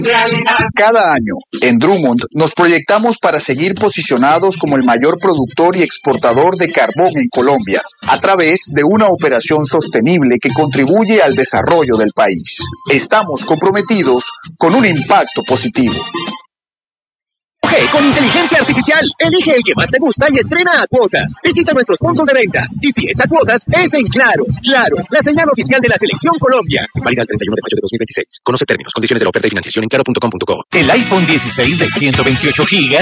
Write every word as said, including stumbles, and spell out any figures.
Cada año, en Drummond, nos proyectamos para seguir posicionados como el mayor productor y exportador de carbón en Colombia, a través de una operación sostenible que contribuye al desarrollo del país. Estamos comprometidos con un impacto positivo. Con inteligencia artificial, elige el que más te gusta y estrena a Cuotas. Visita nuestros puntos de venta. Y si es a Cuotas, es en Claro. Claro, la señal oficial de la Selección Colombia. Válida el treinta y uno de mayo de dos mil veintiséis. Conoce términos, condiciones de la oferta y financiación en claro punto com punto co. El iPhone dieciséis de ciento veintiocho gigas